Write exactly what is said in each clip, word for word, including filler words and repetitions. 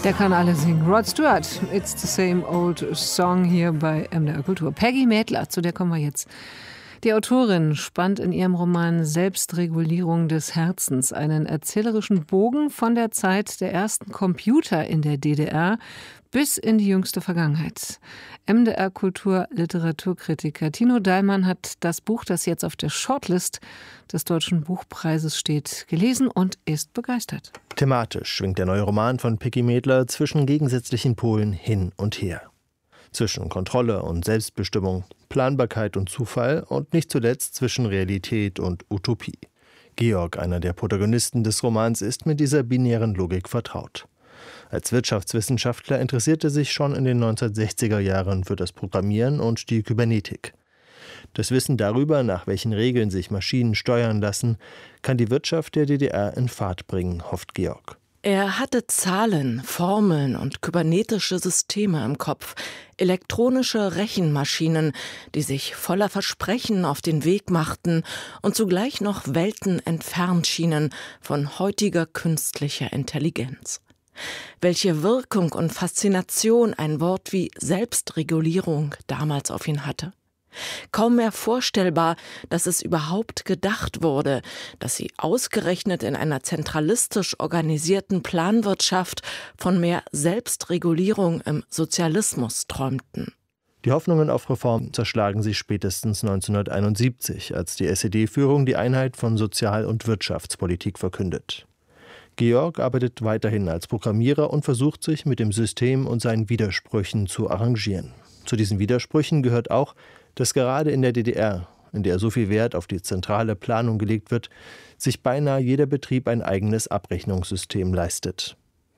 Der kann alle singen. Rod Stewart, It's the Same Old Song hier bei M D R Kultur. Peggy Mädler, zu der kommen wir jetzt. Die Autorin spannt in ihrem Roman Selbstregulierung des Herzens einen erzählerischen Bogen von der Zeit der ersten Computer in der D D R bis in die jüngste Vergangenheit. M D R Kultur Literaturkritiker Tino Dallmann hat das Buch, das jetzt auf der Shortlist des Deutschen Buchpreises steht, gelesen und ist begeistert. Thematisch schwingt der neue Roman von Peggy Mädler zwischen gegensätzlichen Polen hin und her. Zwischen Kontrolle und Selbstbestimmung, Planbarkeit und Zufall und nicht zuletzt zwischen Realität und Utopie. Georg, einer der Protagonisten des Romans, ist mit dieser binären Logik vertraut. Als Wirtschaftswissenschaftler interessierte er sich schon in den neunzehnhundertsechziger Jahren für das Programmieren und die Kybernetik. Das Wissen darüber, nach welchen Regeln sich Maschinen steuern lassen, kann die Wirtschaft der D D R in Fahrt bringen, hofft Georg. Er hatte Zahlen, Formeln und kybernetische Systeme im Kopf, elektronische Rechenmaschinen, die sich voller Versprechen auf den Weg machten und zugleich noch Welten entfernt schienen von heutiger künstlicher Intelligenz. Welche Wirkung und Faszination ein Wort wie Selbstregulierung damals auf ihn hatte. Kaum mehr vorstellbar, dass es überhaupt gedacht wurde, dass sie ausgerechnet in einer zentralistisch organisierten Planwirtschaft von mehr Selbstregulierung im Sozialismus träumten. Die Hoffnungen auf Reform zerschlagen sich spätestens neunzehnhunderteinundsiebzig, als die S E D-Führung die Einheit von Sozial- und Wirtschaftspolitik verkündet. Georg arbeitet weiterhin als Programmierer und versucht sich mit dem System und seinen Widersprüchen zu arrangieren. Zu diesen Widersprüchen gehört auch, dass gerade in der D D R, in der so viel Wert auf die zentrale Planung gelegt wird, sich beinahe jeder Betrieb ein eigenes Abrechnungssystem leistet.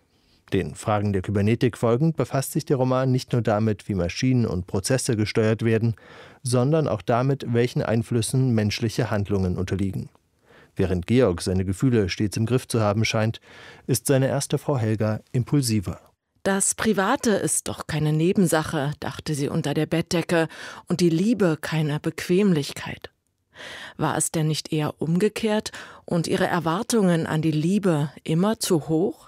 Den Fragen der Kybernetik folgend befasst sich der Roman nicht nur damit, wie Maschinen und Prozesse gesteuert werden, sondern auch damit, welchen Einflüssen menschliche Handlungen unterliegen. Während Georg seine Gefühle stets im Griff zu haben scheint, ist seine erste Frau Helga impulsiver. Das Private ist doch keine Nebensache, dachte sie unter der Bettdecke, und die Liebe keine Bequemlichkeit. War es denn nicht eher umgekehrt und ihre Erwartungen an die Liebe immer zu hoch?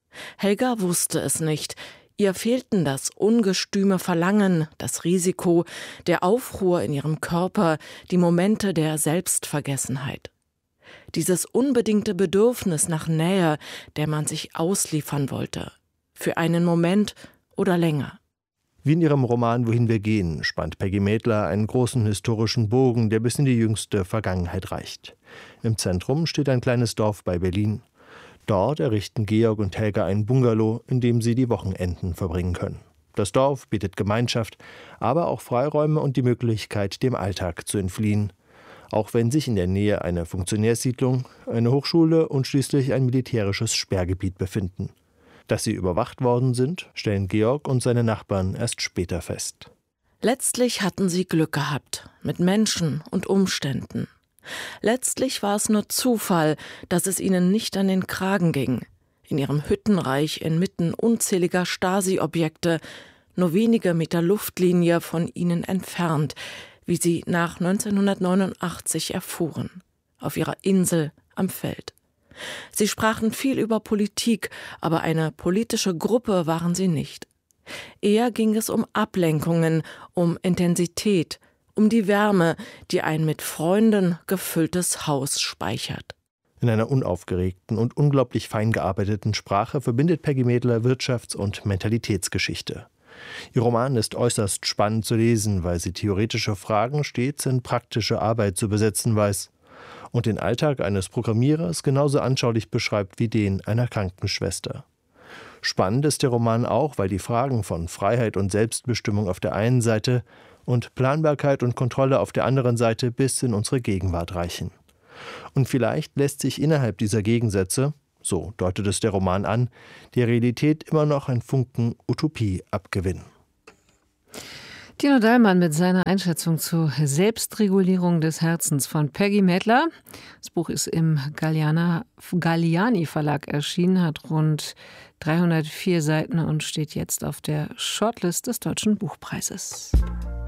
Helga wusste es nicht. Ihr fehlten das ungestüme Verlangen, das Risiko, der Aufruhr in ihrem Körper, die Momente der Selbstvergessenheit. Dieses unbedingte Bedürfnis nach Nähe, der man sich ausliefern wollte. Für einen Moment oder länger. Wie in ihrem Roman »Wohin wir gehen« spannt Peggy Mädler einen großen historischen Bogen, der bis in die jüngste Vergangenheit reicht. Im Zentrum steht ein kleines Dorf bei Berlin. Dort errichten Georg und Helga ein Bungalow, in dem sie die Wochenenden verbringen können. Das Dorf bietet Gemeinschaft, aber auch Freiräume und die Möglichkeit, dem Alltag zu entfliehen. Auch wenn sich in der Nähe eine Funktionärssiedlung, eine Hochschule und schließlich ein militärisches Sperrgebiet befinden. Dass sie überwacht worden sind, stellen Georg und seine Nachbarn erst später fest. Letztlich hatten sie Glück gehabt, mit Menschen und Umständen. Letztlich war es nur Zufall, dass es ihnen nicht an den Kragen ging. In ihrem Hüttenreich inmitten unzähliger Stasi-Objekte, nur wenige Meter Luftlinie von ihnen entfernt, wie sie nach neunzehnhundertneunundachtzig erfuhren, auf ihrer Insel am Feld. Sie sprachen viel über Politik, aber eine politische Gruppe waren sie nicht. Eher ging es um Ablenkungen, um Intensität, um die Wärme, die ein mit Freunden gefülltes Haus speichert. In einer unaufgeregten und unglaublich fein gearbeiteten Sprache verbindet Peggy Mädler Wirtschafts- und Mentalitätsgeschichte. Ihr Roman ist äußerst spannend zu lesen, weil sie theoretische Fragen stets in praktische Arbeit zu besetzen weiß und den Alltag eines Programmierers genauso anschaulich beschreibt wie den einer Krankenschwester. Spannend ist der Roman auch, weil die Fragen von Freiheit und Selbstbestimmung auf der einen Seite und Planbarkeit und Kontrolle auf der anderen Seite bis in unsere Gegenwart reichen. Und vielleicht lässt sich innerhalb dieser Gegensätze, so deutet es der Roman an, der Realität immer noch ein Funken Utopie abgewinnen. Tino Dallmann mit seiner Einschätzung zur Selbstregulierung des Herzens von Peggy Mädler. Das Buch ist im Galliana, Galliani Verlag erschienen, hat rund dreihundertvier Seiten und steht jetzt auf der Shortlist des Deutschen Buchpreises.